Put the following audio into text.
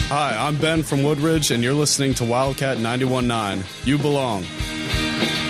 Hi, I'm Ben from Woodridge, and you're listening to Wildcat 91.9. You belong.